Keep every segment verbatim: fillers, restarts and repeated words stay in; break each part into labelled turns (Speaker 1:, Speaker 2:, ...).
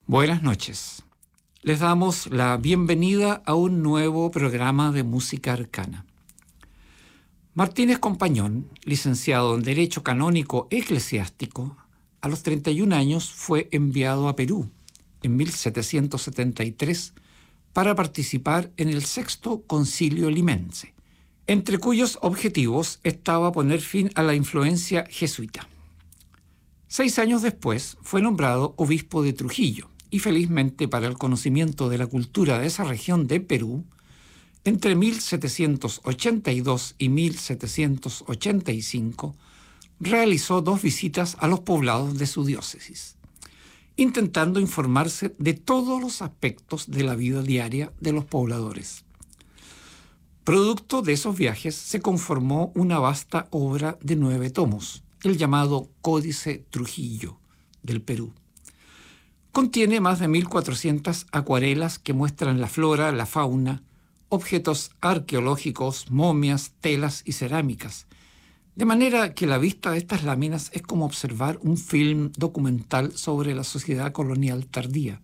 Speaker 1: Buenas noches. Les damos la bienvenida a un nuevo programa de música arcana. Martínez Compañón, licenciado en Derecho Canónico Eclesiástico, a los treinta y un años fue enviado a Perú en mil setecientos setenta y tres para participar en el Sexto Concilio Limense, entre cuyos objetivos estaba poner fin a la influencia jesuita. Seis años después fue nombrado obispo de Trujillo y felizmente para el conocimiento de la cultura de esa región de Perú, entre mil setecientos ochenta y dos y mil setecientos ochenta y cinco realizó dos visitas a los poblados de su diócesis, intentando informarse de todos los aspectos de la vida diaria de los pobladores. Producto de esos viajes se conformó una vasta obra de nueve tomos, el llamado Códice Trujillo del Perú. Contiene más de mil cuatrocientas acuarelas que muestran la flora, la fauna, objetos arqueológicos, momias, telas y cerámicas, de manera que la vista de estas láminas es como observar un film documental sobre la sociedad colonial tardía,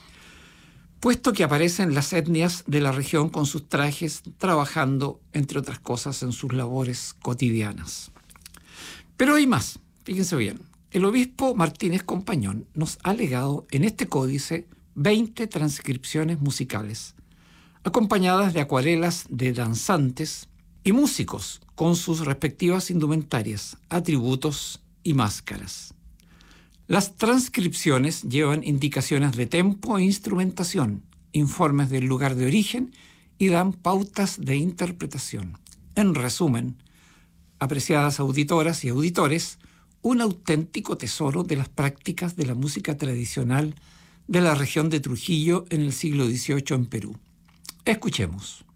Speaker 1: puesto que aparecen las etnias de la región con sus trajes, trabajando, entre otras cosas, en sus labores cotidianas. Pero hay más, fíjense bien. El obispo Martínez Compañón nos ha legado en este códice veinte transcripciones musicales, acompañadas de acuarelas de danzantes y músicos con sus respectivas indumentarias, atributos y máscaras. Las transcripciones llevan indicaciones de tempo e instrumentación, informes del lugar de origen y dan pautas de interpretación. En resumen, apreciadas auditoras y auditores, un auténtico tesoro de las prácticas de la música tradicional de la región de Trujillo en el siglo dieciocho en Perú. Escuchemos.